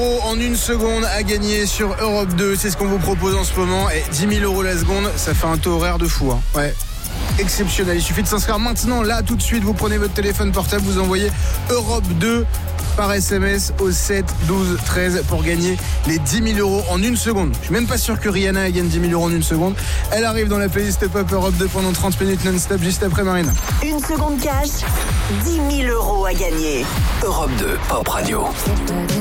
En une seconde à gagner sur Europe 2, c'est ce qu'on vous propose en ce moment. Et 10 000 € la seconde, ça fait un taux horaire de fou. Ouais, exceptionnel. Il suffit de s'inscrire maintenant, là, tout de suite. Vous prenez votre téléphone portable, vous envoyez Europe 2 par SMS au 7 12 13 pour gagner les 10 000 € en une seconde. Je suis même pas sûr que Rihanna gagne 10 000 € en une seconde. Elle arrive dans la playlist Pop Europe 2 pendant 30 minutes non-stop juste après Marine. Une seconde cash, 10 000 € à gagner. Europe 2 Pop Radio.